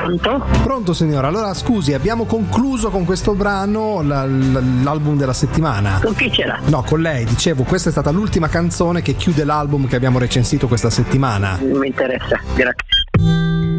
Pronto? Pronto signora, allora scusi, abbiamo concluso con questo brano l'album della settimana. Con chi c'era? No, con lei, dicevo, questa è stata l'ultima canzone che chiude l'album che abbiamo recensito questa settimana. Non mi interessa, grazie.